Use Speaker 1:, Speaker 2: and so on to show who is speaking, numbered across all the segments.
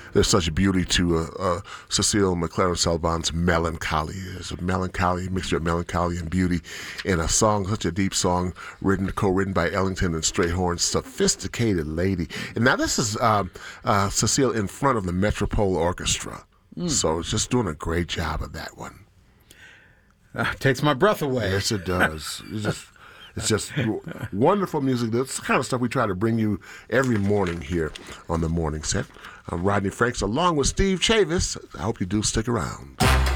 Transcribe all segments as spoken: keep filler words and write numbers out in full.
Speaker 1: there's such beauty to uh, uh, Cecile McLaren Salvant's melancholy. There's a melancholy, mixture of melancholy and beauty in a song, such a deep song, written, co-written by Ellington and Strayhorn, Sophisticated Lady. And now this is um, uh, Cecile in front of the Metropole Orchestra. Mm. So it's just doing a great job of that one.
Speaker 2: Uh, takes my breath away.
Speaker 1: Yes, it does. It's just, it's just wonderful music. That's the kind of stuff we try to bring you every morning here on the Morning Set. I'm Rodney Franks, along with Steve Chavis. I hope you do stick around.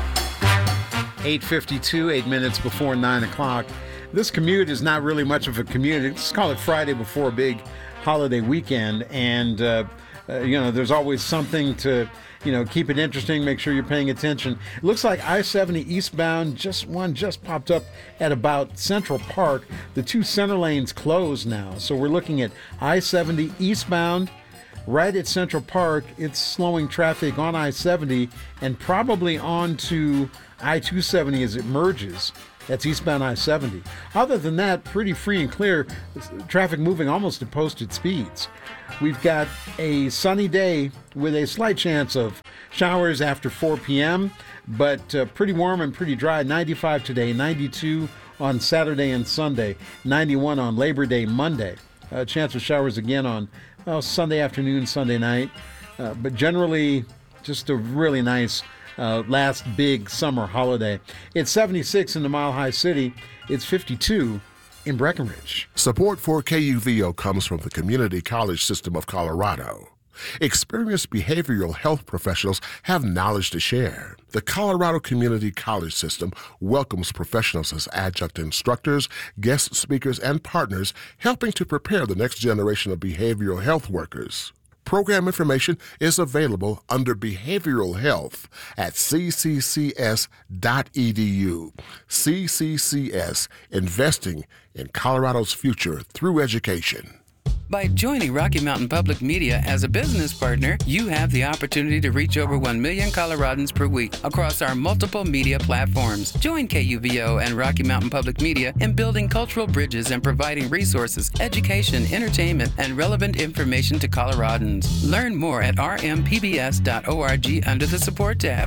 Speaker 2: eight fifty-two, eight minutes before nine o'clock. This commute is not really much of a commute. Let's call it Friday before a big holiday weekend. And, uh, uh, you know, there's always something to, you know, keep it interesting, make sure you're paying attention. It looks like I seventy eastbound, just one just popped up at about Central Park. The two center lanes closed now. So we're looking at I seventy eastbound right at Central Park. It's slowing traffic on I seventy and probably on to I two seventy as it merges. That's eastbound I seventy. Other than that, pretty free and clear. Traffic moving almost at posted speeds. We've got a sunny day with a slight chance of showers after four p.m., but uh, pretty warm and pretty dry. ninety-five today, ninety-two on Saturday and Sunday, ninety-one on Labor Day Monday. A chance of showers again on well, Sunday afternoon, Sunday night, uh, but generally just a really nice Uh, last big summer holiday. It's seventy-six in the Mile High City. It's fifty-two in Breckenridge.
Speaker 1: Support for K U V O comes from the Community College System of Colorado. Experienced behavioral health professionals have knowledge to share. The Colorado Community College System welcomes professionals as adjunct instructors, guest speakers, and partners, helping to prepare the next generation of behavioral health workers. Program information is available under Behavioral Health at c c c s dot e d u. C C C S, investing in Colorado's future through education.
Speaker 3: By joining Rocky Mountain Public Media as a business partner, you have the opportunity to reach over one million Coloradans per week across our multiple media platforms. Join K U V O and Rocky Mountain Public Media in building cultural bridges and providing resources, education, entertainment, and relevant information to Coloradans. Learn more at r m p b s dot org under the Support tab.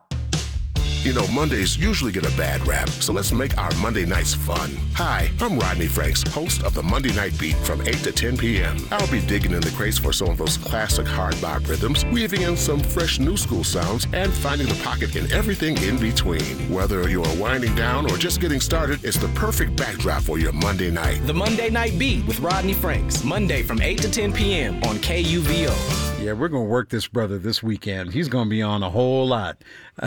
Speaker 1: You know, Mondays usually get a bad rap, so let's make our Monday nights fun. Hi, I'm Rodney Franks, host of the Monday Night Beat from eight to ten p.m. I'll be digging in the crates for some of those classic hard bop rhythms, weaving in some fresh new school sounds, and finding the pocket in everything in between. Whether you're winding down or just getting started, it's the perfect backdrop for your Monday night.
Speaker 4: The Monday Night Beat with Rodney Franks, Monday from eight to ten p.m. on K U V O.
Speaker 2: Yeah, we're going to work this brother this weekend. He's going to be on a whole lot.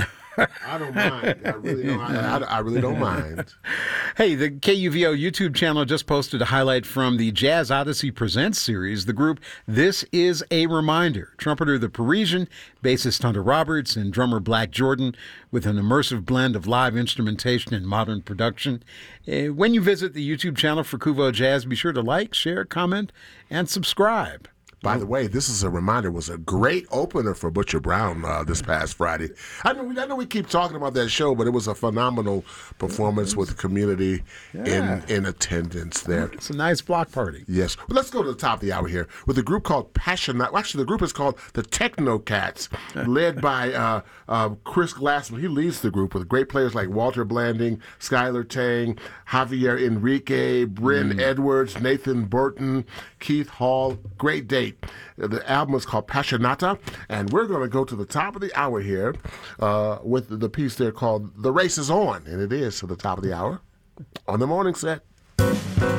Speaker 1: I don't mind. I really don't. I, I, I really don't mind.
Speaker 2: Hey, the K U V O YouTube channel just posted a highlight from the Jazz Odyssey Presents series. The group This Is a Reminder. Trumpeter The Parisian, bassist Hunter Roberts, and drummer Black Jordan with an immersive blend of live instrumentation and modern production. Uh, when you visit the YouTube channel for Kuvo Jazz, be sure to like, share, comment, and subscribe.
Speaker 1: By the way, This Is a Reminder was a great opener for Butcher Brown uh, this past Friday. I know, I know we keep talking about that show, but it was a phenomenal performance with the community yeah. in, in attendance there.
Speaker 2: It's a nice block party.
Speaker 1: Yes. Well, let's go to the top of the hour here with a group called Passionate. Well, actually, the group is called the Techno Cats, led by uh, uh, Chris Glassman. He leads the group with great players like Walter Blanding, Skylar Tang, Javier Enrique, Bryn mm. Edwards, Nathan Burton, Keith Hall. Great day. The album is called Passionata, and we're going to go to the top of the hour here uh, with the piece there called The Race Is On, and it is to the top of the hour on the Morning Set.